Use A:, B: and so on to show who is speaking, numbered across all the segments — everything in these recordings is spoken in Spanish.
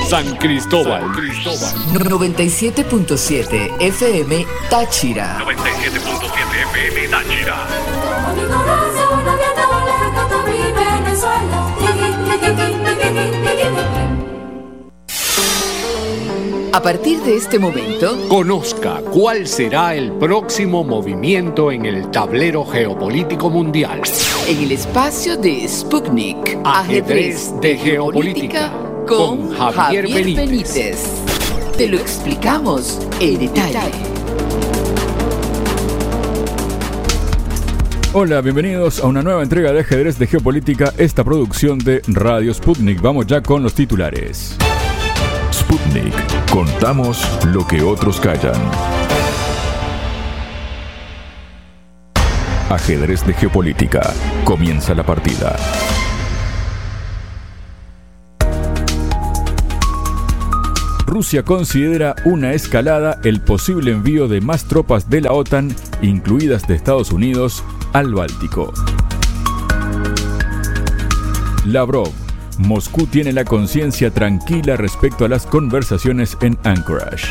A: San Cristóbal.
B: 97.7 FM Táchira.
A: 97.7 FM Táchira.
B: A partir de este momento,
A: Conozca cuál será el próximo movimiento en el tablero geopolítico mundial.
B: en el espacio de Sputnik,
A: Ajedrez de Geopolítica, con Javier Benítez.
B: Te lo explicamos en detalle.
C: Hola, bienvenidos a una nueva entrega de Ajedrez de Geopolítica, esta producción de Radio Sputnik. Vamos ya con los titulares.
D: Sputnik. Contamos lo que otros callan. Ajedrez de Geopolítica. Comienza la partida.
C: Rusia considera una escalada el posible envío de más tropas de la OTAN, incluidas de Estados Unidos, al Báltico. Lavrov. Moscú tiene la conciencia tranquila respecto a las conversaciones en Anchorage.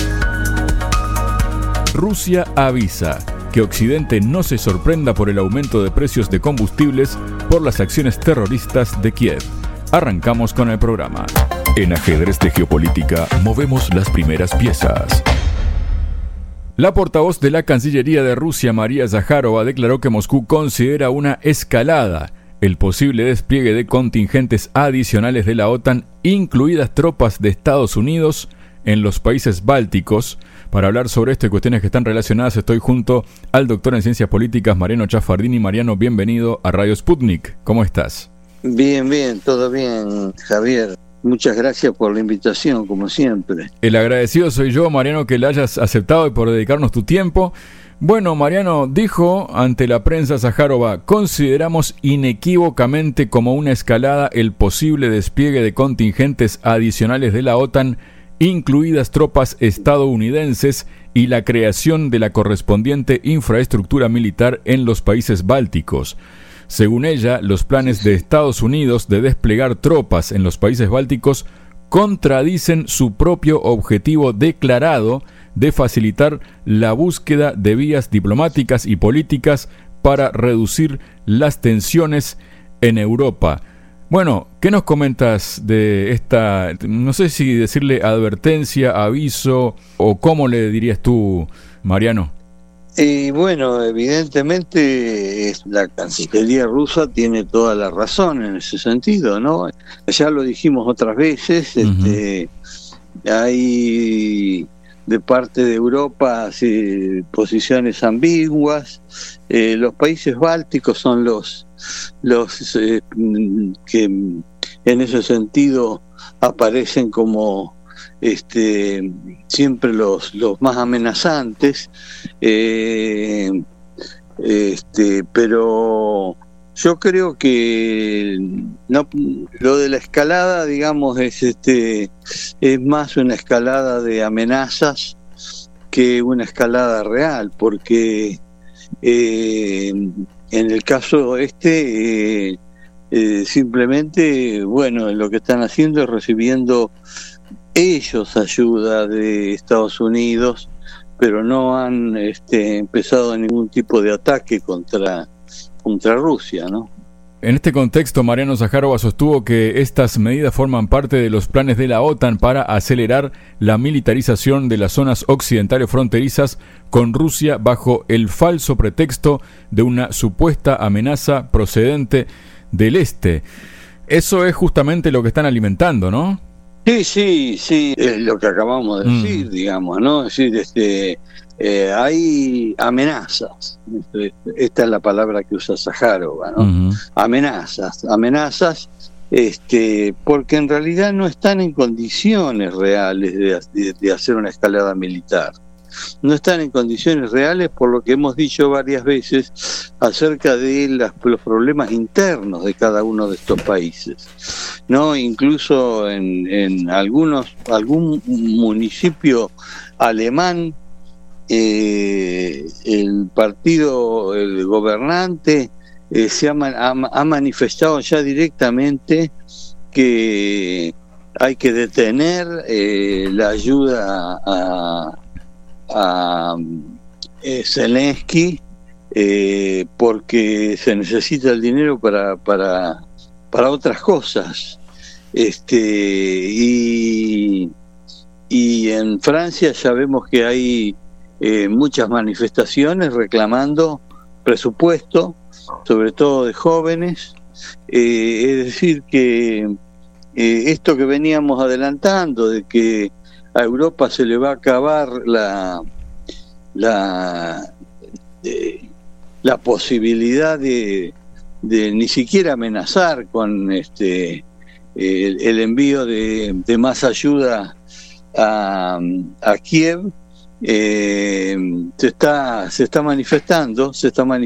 C: Rusia avisa que Occidente no se sorprenda por el aumento de precios de combustibles por las acciones terroristas de Kiev. Arrancamos con el programa.
D: En Ajedrez de Geopolítica movemos las primeras piezas.
C: La portavoz de la Cancillería de Rusia, María Zakharova, declaró que Moscú considera una escalada el posible despliegue de contingentes adicionales de la OTAN, incluidas tropas de Estados Unidos, en los países bálticos. Para hablar sobre esto y cuestiones que están relacionadas, estoy junto al doctor en Ciencias Políticas, Mariano Chaffardini. Mariano, bienvenido a Radio Sputnik. ¿Cómo estás?
E: Bien, todo bien, Javier. Muchas gracias por la invitación, como siempre.
C: El agradecido soy yo, Mariano, que la hayas aceptado y por dedicarnos tu tiempo. Bueno, Mariano, dijo ante la prensa Zakharova: consideramos inequívocamente como una escalada el posible despliegue de contingentes adicionales de la OTAN, incluidas tropas estadounidenses, y la creación de la correspondiente infraestructura militar en los países bálticos. Según ella, los planes de Estados Unidos de desplegar tropas en los países bálticos contradicen su propio objetivo declarado de facilitar la búsqueda de vías diplomáticas y políticas para reducir las tensiones en Europa. Bueno, ¿qué nos comentas de esta, no sé si decirle advertencia, aviso, o cómo le dirías tú, Mariano?
E: Bueno, evidentemente la Cancillería rusa tiene toda la razón en ese sentido, ¿no? Ya lo dijimos otras veces, hay de parte de Europa posiciones ambiguas. Los países bálticos son los que en ese sentido aparecen como siempre los más amenazantes, pero yo creo que no, lo de la escalada, digamos, es más una escalada de amenazas que una escalada real, porque en el caso simplemente, bueno, lo que están haciendo es recibiendo ellos ayuda de Estados Unidos, pero no han empezado ningún tipo de ataque contra Rusia, ¿no?
C: En este contexto, Mariano Zakharova sostuvo que estas medidas forman parte de los planes de la OTAN para acelerar la militarización de las zonas occidentales fronterizas con Rusia bajo el falso pretexto de una supuesta amenaza procedente del este. Eso es justamente lo que están alimentando, ¿no?
E: Sí, es lo que acabamos de decir, digamos, ¿no? Es decir, hay amenazas. Esta es la palabra que usa Zakharova, ¿no? Amenazas, porque en realidad no están en condiciones reales de hacer una escalada militar. No están en condiciones reales, por lo que hemos dicho varias veces acerca de los problemas internos de cada uno de estos países, ¿no? Incluso en algún municipio alemán, el gobernante ha manifestado ya directamente que hay que detener la ayuda a Zelensky, porque se necesita el dinero para otras cosas. Y en Francia ya vemos que hay muchas manifestaciones reclamando presupuesto, sobre todo de jóvenes. Es decir, que esto que veníamos adelantando, de que a Europa se le va a acabar la posibilidad de ni siquiera amenazar con el envío de más ayuda a Kiev, se está manifestando,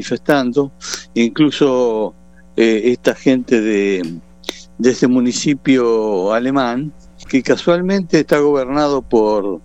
E: incluso esta gente de este municipio alemán, que casualmente está gobernado por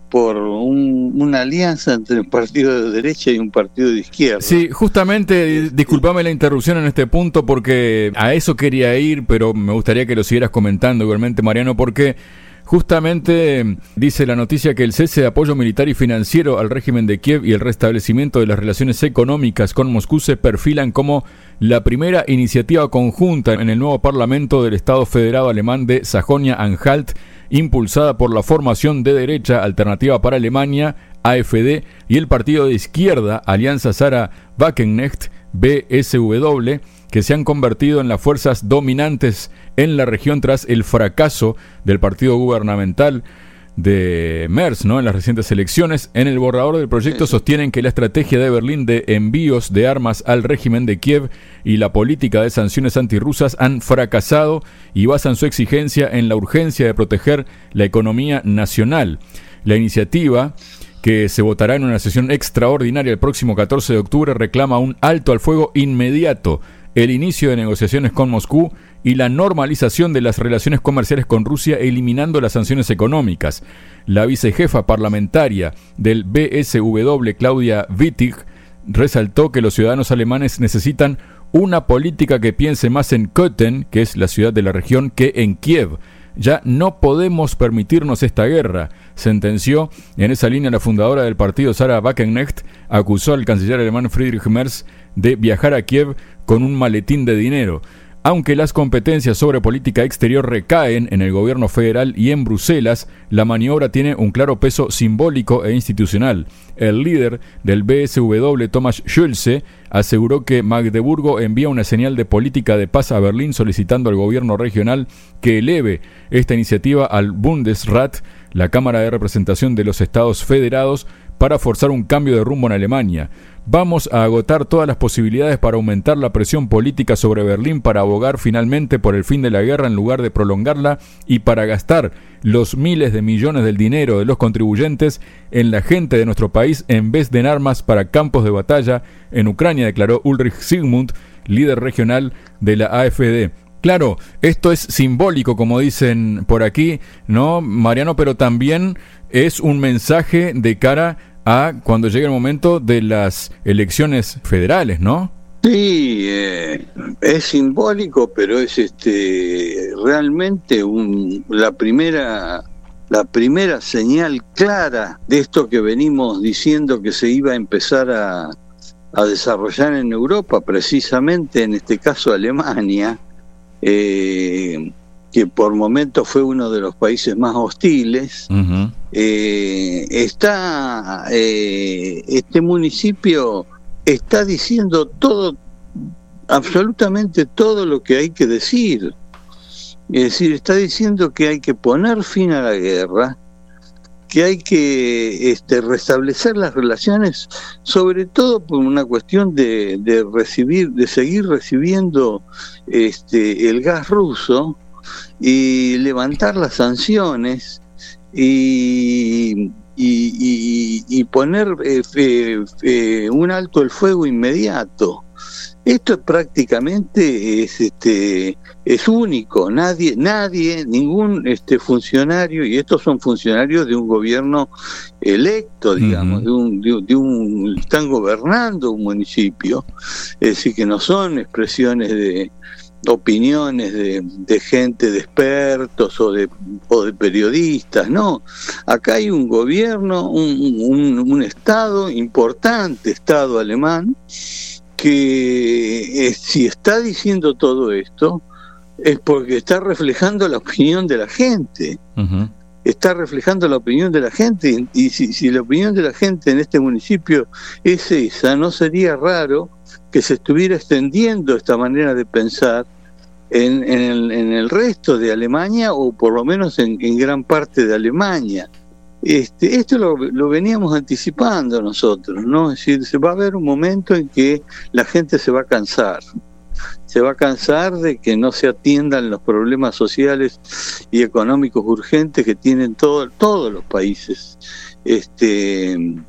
E: una alianza entre un partido de derecha y un partido de izquierda.
C: Sí, justamente, disculpame la interrupción en este punto, porque a eso quería ir, pero me gustaría que lo siguieras comentando igualmente, Mariano, porque justamente dice la noticia que el cese de apoyo militar y financiero al régimen de Kiev y el restablecimiento de las relaciones económicas con Moscú se perfilan como la primera iniciativa conjunta en el nuevo Parlamento del Estado Federado Alemán de Sajonia-Anhalt, impulsada por la formación de derecha Alternativa para Alemania, AfD, y el partido de izquierda Alianza Sarah Wagenknecht, BSW, que se han convertido en las fuerzas dominantes en la región tras el fracaso del partido gubernamental de Merz, ¿no?, en las recientes elecciones. En el borrador del proyecto sostienen que la estrategia de Berlín de envíos de armas al régimen de Kiev y la política de sanciones antirrusas han fracasado y basan su exigencia en la urgencia de proteger la economía nacional. La iniciativa, que se votará en una sesión extraordinaria el próximo 14 de octubre, reclama un alto al fuego inmediato, el inicio de negociaciones con Moscú y la normalización de las relaciones comerciales con Rusia, eliminando las sanciones económicas. La vicejefa parlamentaria del BSW, Claudia Wittig, resaltó que los ciudadanos alemanes necesitan una política que piense más en Köthen, que es la ciudad de la región, que en Kiev. Ya no podemos permitirnos esta guerra, sentenció. En esa línea, la fundadora del partido, Sarah Wagenknecht, acusó al canciller alemán Friedrich Merz de viajar a Kiev con un maletín de dinero. Aunque las competencias sobre política exterior recaen en el gobierno federal y en Bruselas, la maniobra tiene un claro peso simbólico e institucional. El líder del BSW, Thomas Schulze, aseguró que Magdeburgo envía una señal de política de paz a Berlín, solicitando al gobierno regional que eleve esta iniciativa al Bundesrat, la Cámara de Representación de los Estados Federados, para forzar un cambio de rumbo en Alemania. Vamos a agotar todas las posibilidades para aumentar la presión política sobre Berlín, para abogar finalmente por el fin de la guerra en lugar de prolongarla, y para gastar los miles de millones del dinero de los contribuyentes en la gente de nuestro país en vez de en armas para campos de batalla en Ucrania, declaró Ulrich Zygmunt, líder regional de la AfD. Claro, esto es simbólico, como dicen por aquí, ¿no, Mariano? Pero también es un mensaje de cara a cuando llegue el momento de las elecciones federales, ¿no?
E: Sí, es simbólico, pero es realmente la primera señal clara de esto que venimos diciendo que se iba a empezar a desarrollar en Europa, precisamente en este caso Alemania, que por momentos fue uno de los países más hostiles. Uh-huh. Este municipio está diciendo todo, absolutamente todo lo que hay que decir. Es decir, está diciendo que hay que poner fin a la guerra, que hay que restablecer las relaciones, sobre todo por una cuestión de seguir recibiendo el gas ruso, y levantar las sanciones y poner un alto el fuego inmediato. Esto prácticamente es único. Nadie, ningún funcionario, y estos son funcionarios de un gobierno electo, digamos, uh-huh, están gobernando un municipio, es decir, que no son expresiones opiniones de gente, de expertos o de periodistas. No, acá hay un gobierno, un Estado importante, Estado alemán, que si está diciendo todo esto es porque está reflejando la opinión de la gente. Uh-huh. Está reflejando la opinión de la gente, y si la opinión de la gente en este municipio es esa, no sería raro que se estuviera extendiendo esta manera de pensar en el resto de Alemania, o por lo menos en gran parte de Alemania. Esto lo veníamos anticipando nosotros, ¿no? Es decir, se va a haber un momento en que la gente se va a cansar de que no se atiendan los problemas sociales y económicos urgentes que tienen todos los países de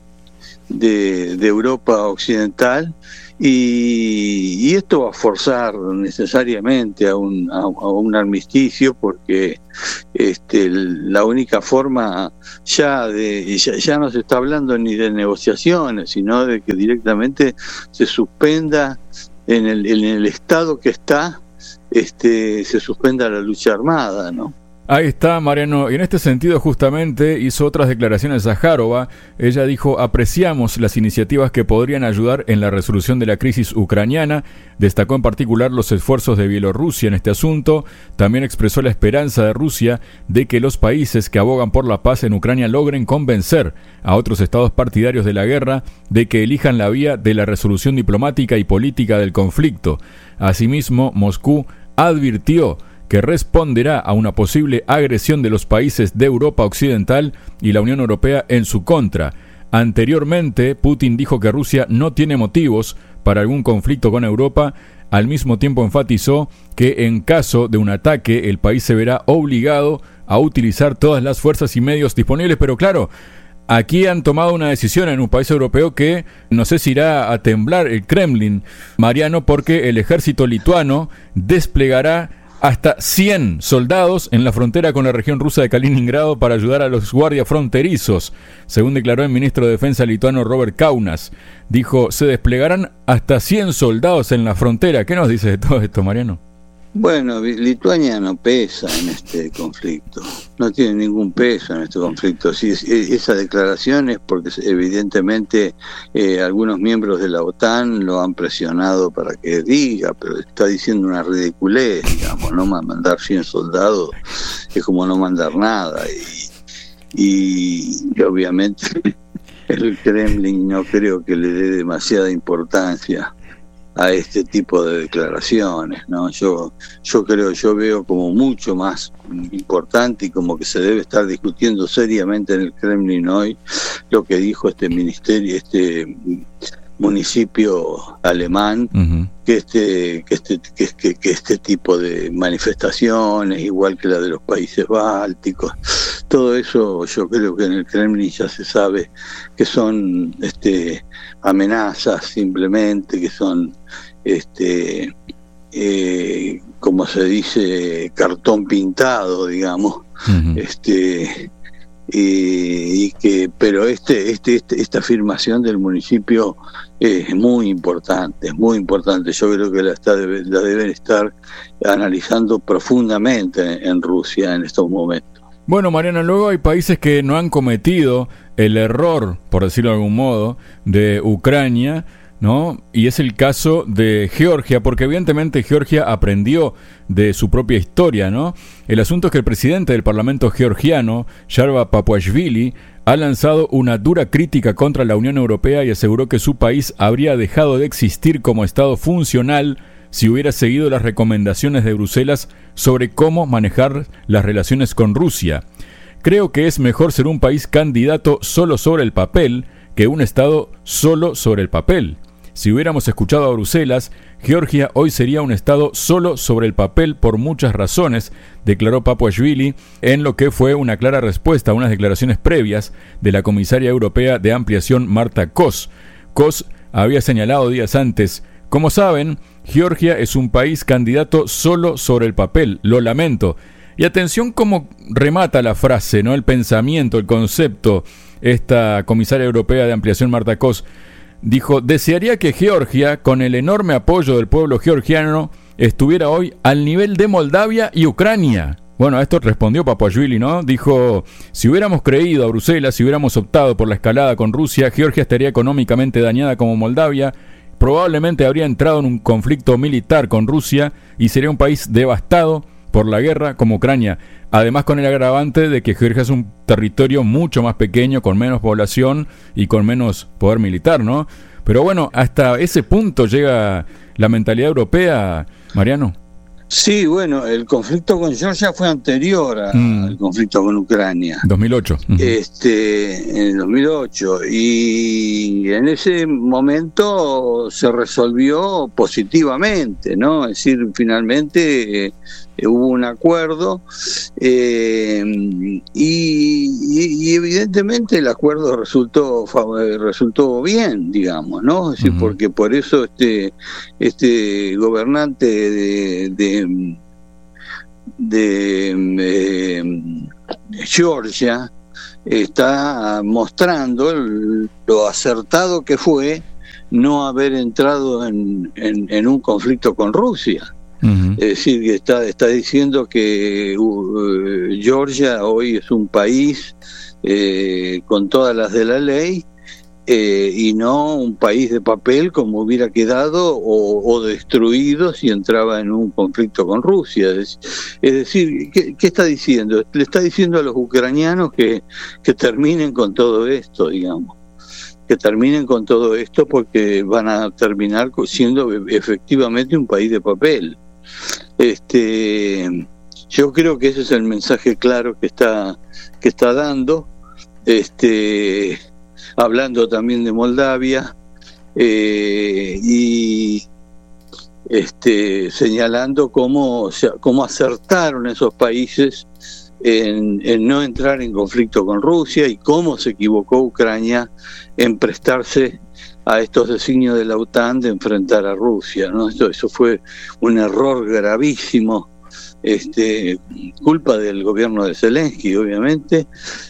E: Europa Occidental, y esto va a forzar necesariamente a un armisticio, porque la única forma ya no se está hablando ni de negociaciones, sino de que directamente se suspenda en el estado que está, se suspenda la lucha armada, ¿no?
C: Ahí está, Mariano. Y en este sentido, justamente, hizo otras declaraciones Zahárova. Ella dijo: apreciamos las iniciativas que podrían ayudar en la resolución de la crisis ucraniana. Destacó en particular los esfuerzos de Bielorrusia en este asunto. También expresó la esperanza de Rusia de que los países que abogan por la paz en Ucrania logren convencer a otros estados partidarios de la guerra de que elijan la vía de la resolución diplomática y política del conflicto. Asimismo, Moscú advirtió que responderá a una posible agresión de los países de Europa Occidental y la Unión Europea en su contra. Anteriormente, Putin dijo que Rusia no tiene motivos para algún conflicto con Europa. Al mismo tiempo enfatizó que en caso de un ataque, el país se verá obligado a utilizar todas las fuerzas y medios disponibles. Pero claro, aquí han tomado una decisión en un país europeo que no sé si irá a temblar el Kremlin, Mariano, porque el ejército lituano desplegará hasta 100 soldados en la frontera con la región rusa de Kaliningrado para ayudar a los guardias fronterizos, según declaró el ministro de Defensa lituano Robert Kaunas. Dijo: se desplegarán hasta 100 soldados en la frontera. ¿Qué nos dice de todo esto, Mariano?
E: Bueno, Lituania no pesa en este conflicto, no tiene ningún peso en este conflicto. Sí, esa declaración es porque evidentemente algunos miembros de la OTAN lo han presionado para que diga, pero está diciendo una ridiculez, digamos, no mandar 100 soldados es como no mandar nada, y obviamente el Kremlin no creo que le dé demasiada importancia a este tipo de declaraciones, ¿no? Yo veo como mucho más importante, y como que se debe estar discutiendo seriamente en el Kremlin hoy, lo que dijo este municipio alemán, uh-huh, que este tipo de manifestaciones, igual que la de los países bálticos, todo eso yo creo que en el Kremlin ya se sabe que son amenazas, simplemente, que son como se dice, cartón pintado, digamos. Uh-huh. Pero esta afirmación del municipio es muy importante, yo creo que la deben estar analizando profundamente en Rusia en estos momentos.
C: Bueno, Mariano, luego hay países que no han cometido el error, por decirlo de algún modo, de Ucrania, ¿no? Y es el caso de Georgia, porque evidentemente Georgia aprendió de su propia historia, ¿no? El asunto es que el presidente del Parlamento georgiano, Sharva Papuashvili, ha lanzado una dura crítica contra la Unión Europea y aseguró que su país habría dejado de existir como Estado funcional si hubiera seguido las recomendaciones de Bruselas sobre cómo manejar las relaciones con Rusia. Creo que es mejor ser un país candidato solo sobre el papel que un Estado solo sobre el papel. Si hubiéramos escuchado a Bruselas, Georgia hoy sería un Estado solo sobre el papel por muchas razones, declaró Papuashvili en lo que fue una clara respuesta a unas declaraciones previas de la comisaria europea de ampliación Marta Kos. Kos había señalado días antes: como saben, Georgia es un país candidato solo sobre el papel, lo lamento. Y atención cómo remata la frase, ¿no? El pensamiento, el concepto. Esta comisaria europea de ampliación Marta Kos dijo: desearía que Georgia, con el enorme apoyo del pueblo georgiano, estuviera hoy al nivel de Moldavia y Ucrania. Bueno, a esto respondió Papuashvili, ¿no? Dijo, si hubiéramos creído a Bruselas, si hubiéramos optado por la escalada con Rusia, Georgia estaría económicamente dañada como Moldavia, probablemente habría entrado en un conflicto militar con Rusia y sería un país devastado por la guerra como Ucrania. Además, con el agravante de que Georgia es un territorio mucho más pequeño, con menos población y con menos poder militar, ¿no? Pero bueno, hasta ese punto llega la mentalidad europea, Mariano.
E: Sí, bueno, el conflicto con Georgia fue anterior al conflicto con Ucrania.
C: 2008.
E: En 2008. Y en ese momento se resolvió positivamente, ¿no? Es decir, finalmente hubo un acuerdo y evidentemente el acuerdo resultó bien, digamos, ¿no? Es decir, porque por eso este gobernante de Georgia está mostrando lo acertado que fue no haber entrado en un conflicto con Rusia. Es decir, que está diciendo que Georgia hoy es un país con todas las de la ley y no un país de papel como hubiera quedado o destruido si entraba en un conflicto con Rusia. Es decir, ¿qué está diciendo? Le está diciendo a los ucranianos que terminen con todo esto, digamos. Que terminen con todo esto porque van a terminar siendo efectivamente un país de papel. Yo creo que ese es el mensaje claro que está dando, hablando también de Moldavia y señalando cómo acertaron esos países en no entrar en conflicto con Rusia y cómo se equivocó Ucrania en prestarse a estos designios de la OTAN de enfrentar a Rusia, ¿no? Eso fue un error gravísimo, culpa del gobierno de Zelensky, obviamente,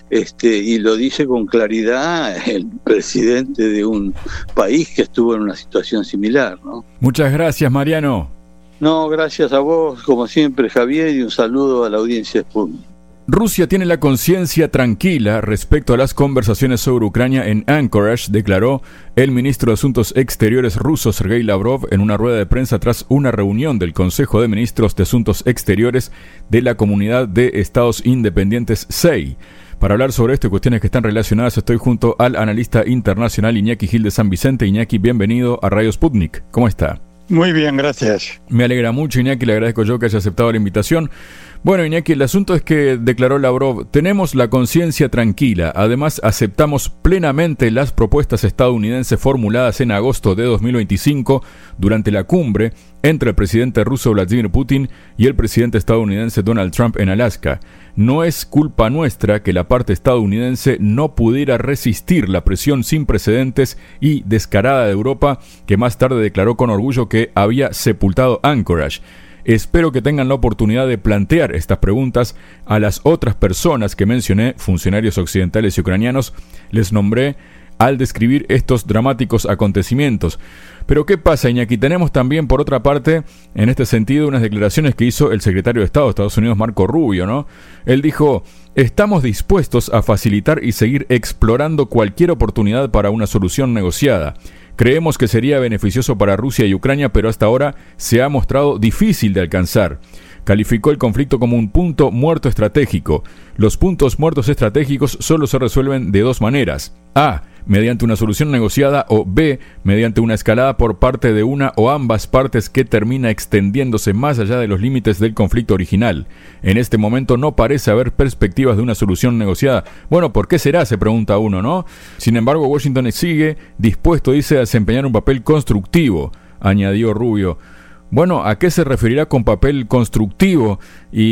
E: y lo dice con claridad el presidente de un país que estuvo en una situación similar, ¿no?
C: Muchas gracias, Mariano.
E: No, gracias a vos, como siempre, Javier, y un saludo a la audiencia Sputnik.
C: Rusia tiene la conciencia tranquila respecto a las conversaciones sobre Ucrania en Anchorage, declaró el ministro de Asuntos Exteriores ruso Sergei Lavrov en una rueda de prensa tras una reunión del Consejo de Ministros de Asuntos Exteriores de la Comunidad de Estados Independientes CEI. Para hablar sobre esto y cuestiones que están relacionadas, estoy junto al analista internacional Iñaki Gil de San Vicente. Iñaki, bienvenido a Radio Sputnik. ¿Cómo está?
F: Muy bien, gracias.
C: Me alegra mucho, Iñaki, le agradezco yo que haya aceptado la invitación. Bueno, Iñaki, el asunto es que, declaró Lavrov, tenemos la conciencia tranquila. Además, aceptamos plenamente las propuestas estadounidenses formuladas en agosto de 2025 durante la cumbre entre el presidente ruso Vladimir Putin y el presidente estadounidense Donald Trump en Alaska. No es culpa nuestra que la parte estadounidense no pudiera resistir la presión sin precedentes y descarada de Europa, que más tarde declaró con orgullo que había sepultado Anchorage. Espero que tengan la oportunidad de plantear estas preguntas a las otras personas que mencioné, funcionarios occidentales y ucranianos, les nombré al describir estos dramáticos acontecimientos. Pero ¿qué pasa, Iñaki? Tenemos también, por otra parte, en este sentido, unas declaraciones que hizo el secretario de Estado de Estados Unidos, Marco Rubio, ¿no? Él dijo, estamos dispuestos a facilitar y seguir explorando cualquier oportunidad para una solución negociada. Creemos que sería beneficioso para Rusia y Ucrania, pero hasta ahora se ha mostrado difícil de alcanzar. Calificó el conflicto como un punto muerto estratégico. Los puntos muertos estratégicos solo se resuelven de dos maneras. A, mediante una solución negociada, o B, mediante una escalada por parte de una o ambas partes que termina extendiéndose más allá de los límites del conflicto original. En este momento no parece haber perspectivas de una solución negociada. Bueno, ¿por qué será?, se pregunta uno, ¿no? Sin embargo, Washington sigue dispuesto, dice, a desempeñar un papel constructivo, añadió Rubio. Bueno, ¿a qué se referirá con papel constructivo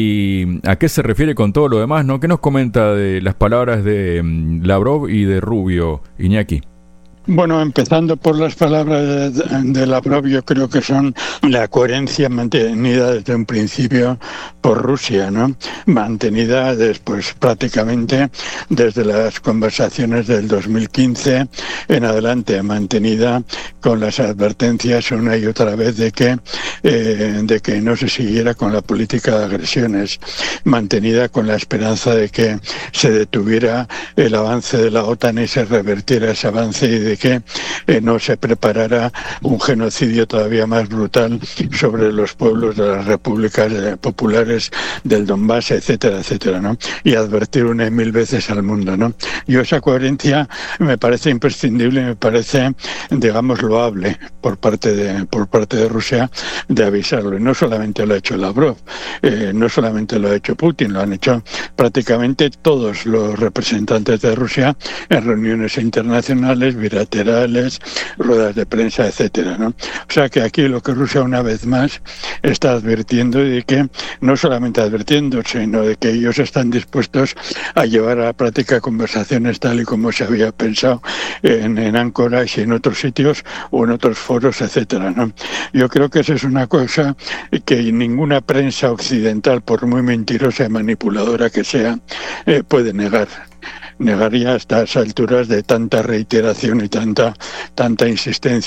C: y a qué se refiere con todo lo demás, no? ¿Qué nos comenta de las palabras de Lavrov y de Rubio, Iñaki?
F: Bueno, empezando por las palabras de Lavrov, yo creo que son la coherencia mantenida desde un principio por Rusia, ¿no? Mantenida después prácticamente desde las conversaciones del 2015 en adelante, mantenida con las advertencias una y otra vez de que no se siguiera con la política de agresiones, mantenida con la esperanza de que se detuviera el avance de la OTAN y se revertiera ese avance y de que no se preparara un genocidio todavía más brutal sobre los pueblos de las repúblicas populares del Donbass, etcétera, etcétera, ¿no? Y advertir una y mil veces al mundo, ¿no? Yo esa coherencia me parece imprescindible, me parece, digamos, loable por parte de Rusia de avisarlo. Y no solamente lo ha hecho Lavrov, no solamente lo ha hecho Putin, lo han hecho prácticamente todos los representantes de Rusia en reuniones internacionales, bilaterales, ruedas de prensa, etcétera, ¿no? O sea que aquí lo que Rusia una vez más está advirtiendo y de que no solamente advirtiendo, sino de que ellos están dispuestos a llevar a la práctica conversaciones tal y como se había pensado en Anchorage y en otros sitios o en otros foros, etcétera, ¿no? Yo creo que esa es una cosa que ninguna prensa occidental, por muy mentirosa y manipuladora que sea, puede negar. Negaría a estas alturas de tanta reiteración y tanta insistencia